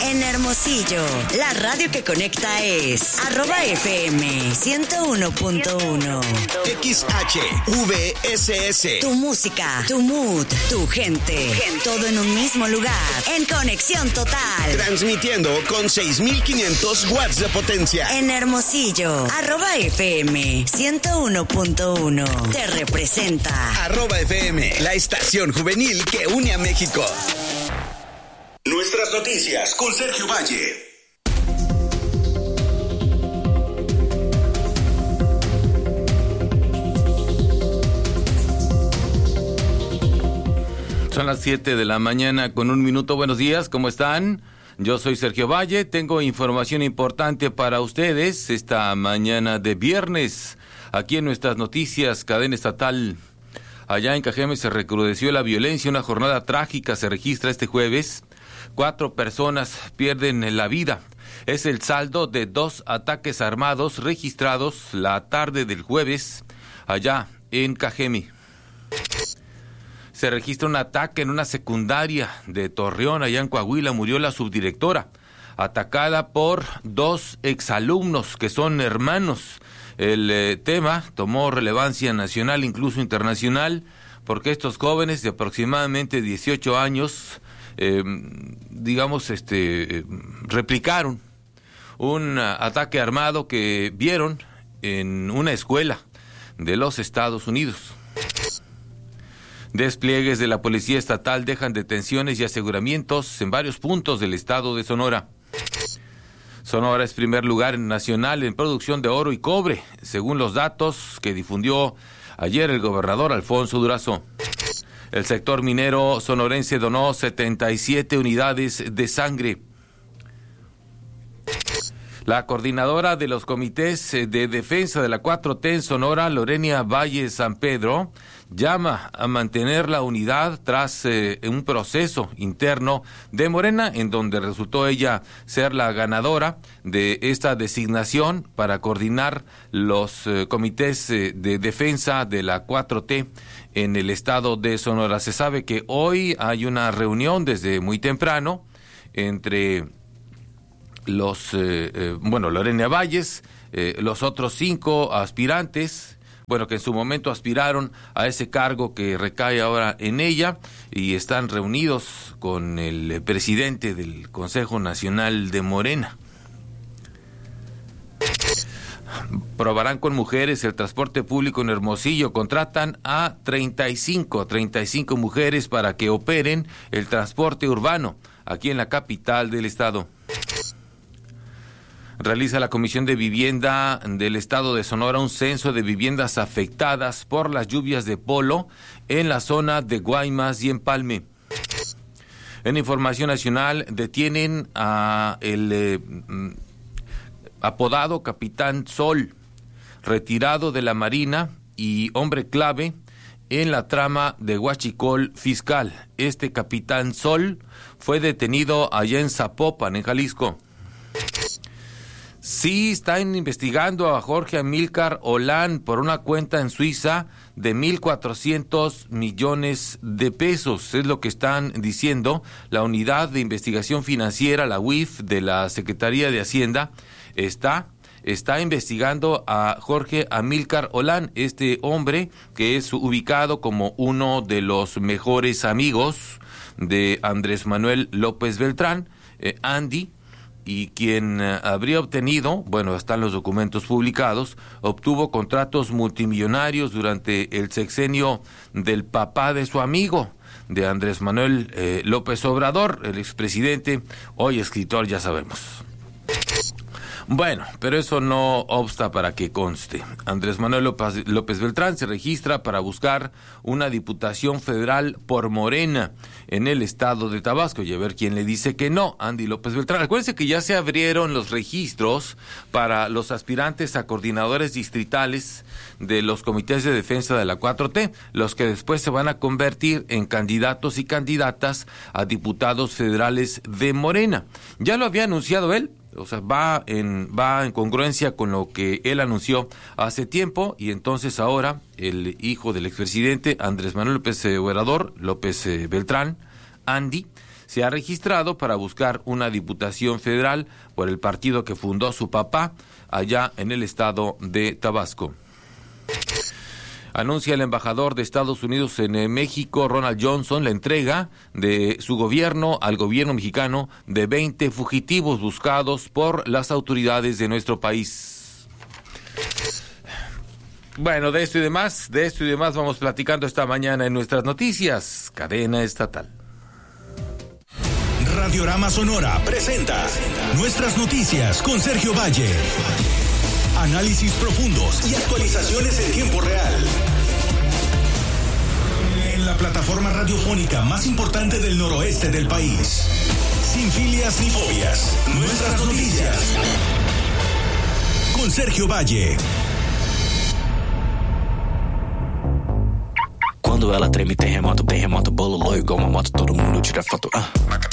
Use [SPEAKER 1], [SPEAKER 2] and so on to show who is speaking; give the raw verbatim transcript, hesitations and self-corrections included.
[SPEAKER 1] En Hermosillo, la radio que conecta es arroba F M ciento uno punto uno.
[SPEAKER 2] X H V S S.
[SPEAKER 1] Tu música, tu mood, tu gente, todo en un mismo lugar. En conexión total.
[SPEAKER 2] Transmitiendo con seis mil quinientos watts de potencia.
[SPEAKER 1] En Hermosillo, arroba F M ciento uno punto uno. Te representa.
[SPEAKER 2] Arroba F M, la estación juvenil que une a México. Nuestras noticias con Sergio Valle.
[SPEAKER 3] Son las siete de la mañana con un minuto. Buenos días, ¿cómo están? Yo soy Sergio Valle, tengo información importante para ustedes esta mañana de viernes. Aquí en nuestras noticias, cadena estatal. Allá en Cajeme se recrudeció la violencia, una jornada trágica se registra este jueves. Cuatro personas pierden la vida. Es el saldo de dos ataques armados registrados la tarde del jueves allá en Cajeme. Se registra un ataque en una secundaria de Torreón, allá en Coahuila. Murió la subdirectora, atacada por dos exalumnos que son hermanos. El eh, tema tomó relevancia nacional, incluso internacional, porque estos jóvenes de aproximadamente dieciocho años, eh, digamos, este, eh, replicaron un uh, ataque armado que vieron en una escuela de los Estados Unidos. Despliegues de la Policía Estatal dejan detenciones y aseguramientos en varios puntos del estado de Sonora. Sonora es primer lugar nacional en producción de oro y cobre, según los datos que difundió ayer el gobernador Alfonso Durazo. El sector minero sonorense donó setenta y siete unidades de sangre. La coordinadora de los comités de defensa de la cuatro T en Sonora, Lorena Valle San Pedro, llama a mantener la unidad tras eh, un proceso interno de Morena, en donde resultó ella ser la ganadora de esta designación para coordinar los eh, comités eh, de defensa de la cuatro T en el estado de Sonora. Se sabe que hoy hay una reunión desde muy temprano entre los, eh, eh, bueno, Lorena Valles, eh, los otros cinco aspirantes, bueno, que en su momento aspiraron a ese cargo que recae ahora en ella, y están reunidos con el presidente del Consejo Nacional de Morena. Probarán con mujeres el transporte público en Hermosillo. Contratan a treinta y cinco mujeres para que operen el transporte urbano aquí en la capital del estado. Realiza la Comisión de Vivienda del Estado de Sonora un censo de viviendas afectadas por las lluvias de polo en la zona de Guaymas y Empalme. En información nacional, detienen a el eh, apodado Capitán Sol, retirado de la Marina y hombre clave en la trama de Huachicol Fiscal. Este Capitán Sol fue detenido allá en Zapopan, en Jalisco. Sí, están investigando a Jorge Amílcar Olán por una cuenta en Suiza de mil cuatrocientos millones de pesos. Es lo que están diciendo la Unidad de Investigación Financiera, la U I F, de la Secretaría de Hacienda. Está, está investigando a Jorge Amílcar Olán, este hombre que es ubicado como uno de los mejores amigos de Andrés Manuel López Beltrán, eh, Andy, y quien uh, habría obtenido, bueno, están los documentos publicados, obtuvo contratos multimillonarios durante el sexenio del papá de su amigo, de Andrés Manuel eh, López Obrador, el expresidente, hoy escritor, ya sabemos. Bueno, pero eso no obsta para que conste. Andrés Manuel López, López Beltrán se registra para buscar una diputación federal por Morena en el estado de Tabasco, y a ver quién le dice que no. Andy López Beltrán. Acuérdense que ya se abrieron los registros para los aspirantes a coordinadores distritales de los comités de defensa de la cuatro T, los que después se van a convertir en candidatos y candidatas a diputados federales de Morena. Ya lo había anunciado él. O sea, va en va en congruencia con lo que él anunció hace tiempo, y entonces ahora el hijo del expresidente Andrés Manuel López Obrador, López Beltrán, Andy, se ha registrado para buscar una diputación federal por el partido que fundó su papá allá en el estado de Tabasco. Anuncia el embajador de Estados Unidos en eh, México, Ronald Johnson, la entrega de su gobierno al gobierno mexicano de veinte fugitivos buscados por las autoridades de nuestro país. Bueno, de esto y demás, de esto y demás vamos platicando esta mañana en nuestras noticias, cadena estatal.
[SPEAKER 2] Radiorama Sonora presenta Nuestras Noticias con Sergio Valle. Análisis profundos y actualizaciones en tiempo real. En la plataforma radiofónica más importante del noroeste del país. Sin filias ni fobias. Nuestras Noticias. Con Sergio Valle.
[SPEAKER 4] Quando ela treme, terremoto, terremoto, bololô igual uma moto, todo mundo tira foto. Ah.